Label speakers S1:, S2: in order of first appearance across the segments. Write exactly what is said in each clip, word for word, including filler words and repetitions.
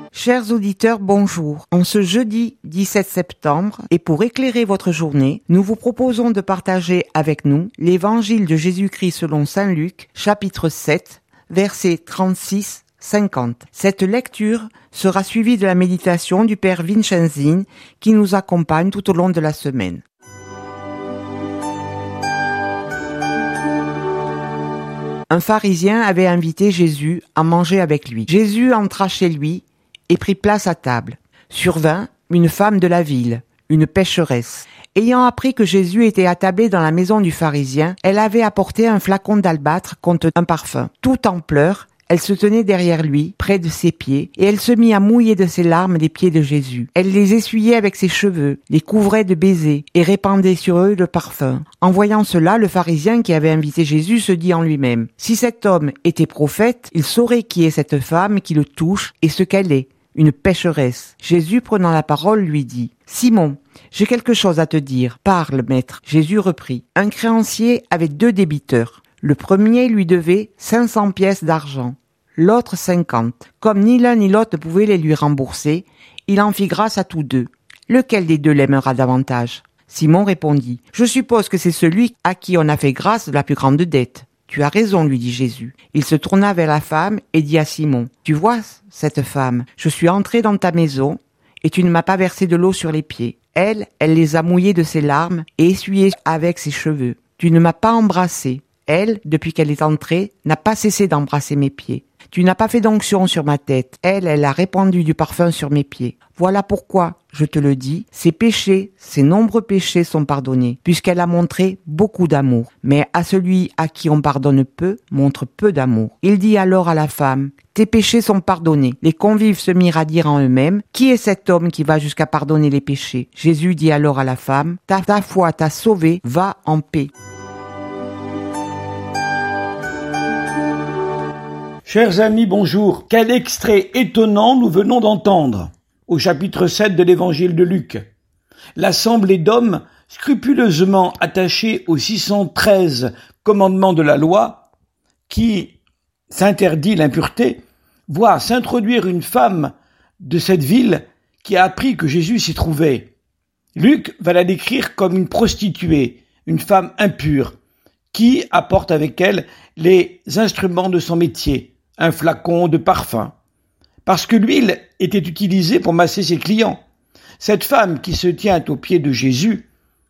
S1: Chers auditeurs, bonjour. En ce jeudi dix-sept septembre, et pour éclairer votre journée, nous vous proposons de partager avec nous l'évangile de Jésus-Christ selon saint Luc, chapitre sept, versets trente-six à cinquante. Cette lecture sera suivie de la méditation du Père Vincenzin qui nous accompagne tout au long de la semaine. Un pharisien avait invité Jésus à manger avec lui. Jésus entra chez lui et prit place à table. Survint une femme de la ville, une pécheresse. Ayant appris que Jésus était attablé dans la maison du pharisien, elle avait apporté un flacon d'albâtre contenant un parfum. Tout en pleurs, elle se tenait derrière lui, près de ses pieds, et elle se mit à mouiller de ses larmes les pieds de Jésus. Elle les essuyait avec ses cheveux, les couvrait de baisers, et répandait sur eux le parfum. En voyant cela, le pharisien qui avait invité Jésus se dit en lui-même, « Si cet homme était prophète, il saurait qui est cette femme qui le touche et ce qu'elle est, une pécheresse. » Jésus, prenant la parole, lui dit, « Simon, j'ai quelque chose à te dire. Parle, maître. » Jésus reprit, « Un créancier avait deux débiteurs. Le premier lui devait cinq cents pièces d'argent. L'autre cinquante. Comme ni l'un ni l'autre ne pouvait les lui rembourser, il en fit grâce à tous deux. Lequel des deux l'aimera davantage ? Simon répondit, « Je suppose que c'est celui à qui on a fait grâce de la plus grande dette. » Tu as raison, lui dit Jésus. Il se tourna vers la femme et dit à Simon, « Tu vois cette femme, je suis entré dans ta maison et tu ne m'as pas versé de l'eau sur les pieds. Elle, elle les a mouillés de ses larmes et essuyés avec ses cheveux. Tu ne m'as pas embrassé. Elle, depuis qu'elle est entrée, n'a pas cessé d'embrasser mes pieds. Tu n'as pas fait d'onction sur ma tête. Elle, elle a répandu du parfum sur mes pieds. Voilà pourquoi, je te le dis, ses péchés, ses nombreux péchés sont pardonnés, puisqu'elle a montré beaucoup d'amour. Mais à celui à qui on pardonne peu, montre peu d'amour. Il dit alors à la femme, « Tes péchés sont pardonnés. » Les convives se mirent à dire en eux-mêmes, « Qui est cet homme qui va jusqu'à pardonner les péchés ?» Jésus dit alors à la femme, « Ta, ta foi t'a sauvée, va en paix. »
S2: Chers amis, bonjour. Quel extrait étonnant nous venons d'entendre au chapitre sept de l'évangile de Luc. L'assemblée d'hommes scrupuleusement attachés aux six cent treize commandements de la loi qui s'interdit l'impureté voit s'introduire une femme de cette ville qui a appris que Jésus s'y trouvait. Luc va la décrire comme une prostituée, une femme impure, qui apporte avec elle les instruments de son métier, un flacon de parfum, parce que l'huile était utilisée pour masser ses clients. Cette femme qui se tient aux pieds de Jésus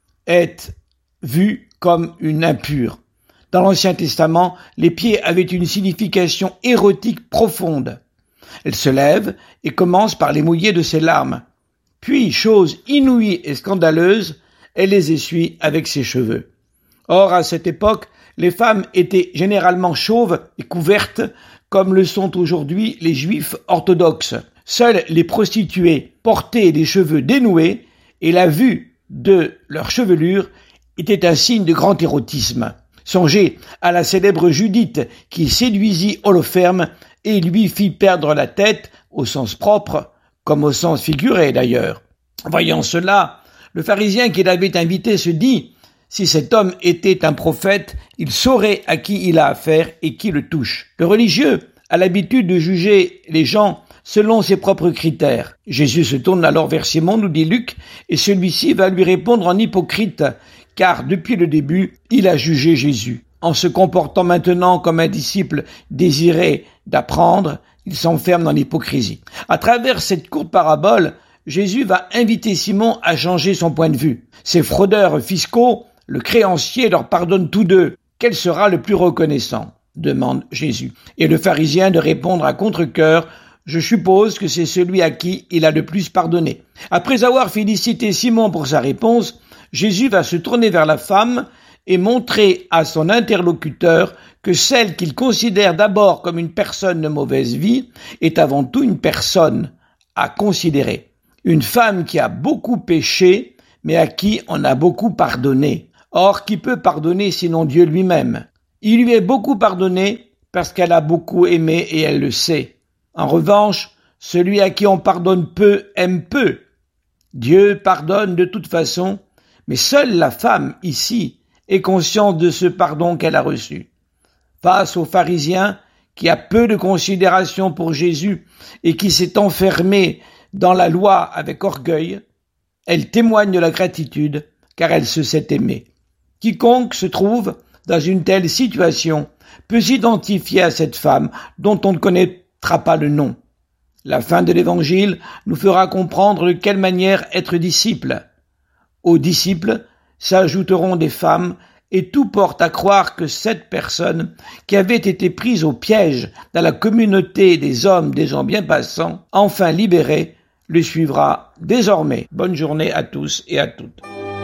S2: est vue comme une impure. Dans l'Ancien Testament, les pieds avaient une signification érotique profonde. Elle se lève et commence par les mouiller de ses larmes. Puis, chose inouïe et scandaleuse, elle les essuie avec ses cheveux. Or, à cette époque, les femmes étaient généralement chauves et couvertes, comme le sont aujourd'hui les juifs orthodoxes. Seules les prostituées portaient des cheveux dénoués, et la vue de leur chevelure était un signe de grand érotisme. Songez à la célèbre Judith qui séduisit Holoferne et lui fit perdre la tête, au sens propre, comme au sens figuré d'ailleurs. Voyant cela, le pharisien qui l'avait invité se dit, si cet homme était un prophète, il saurait à qui il a affaire et qui le touche. Le religieux a l'habitude de juger les gens selon ses propres critères. Jésus se tourne alors vers Simon, nous dit Luc, et celui-ci va lui répondre en hypocrite, car depuis le début, il a jugé Jésus. En se comportant maintenant comme un disciple désiré d'apprendre, il s'enferme dans l'hypocrisie. À travers cette courte parabole, Jésus va inviter Simon à changer son point de vue. Ces fraudeurs fiscaux, le créancier leur pardonne tous deux. Quel sera le plus reconnaissant ? Demande Jésus. Et le pharisien de répondre à contre-cœur, je suppose que c'est celui à qui il a le plus pardonné. Après avoir félicité Simon pour sa réponse, Jésus va se tourner vers la femme et montrer à son interlocuteur que celle qu'il considère d'abord comme une personne de mauvaise vie est avant tout une personne à considérer. Une femme qui a beaucoup péché, mais à qui on a beaucoup pardonné. Or, qui peut pardonner sinon Dieu lui-même ? Il lui est beaucoup pardonné parce qu'elle a beaucoup aimé et elle le sait. En revanche, celui à qui on pardonne peu aime peu. Dieu pardonne de toute façon, mais seule la femme, ici, est consciente de ce pardon qu'elle a reçu. Face aux pharisiens qui a peu de considération pour Jésus et qui s'est enfermée dans la loi avec orgueil, elle témoigne de la gratitude car elle se sait aimée. Quiconque se trouve dans une telle situation peut s'identifier à cette femme dont on ne connaîtra pas le nom. La fin de l'Évangile nous fera comprendre de quelle manière être disciple. Aux disciples s'ajouteront des femmes et tout porte à croire que cette personne qui avait été prise au piège dans la communauté des hommes, des gens bien passants, enfin libérée, le suivra désormais. Bonne journée à tous et à toutes.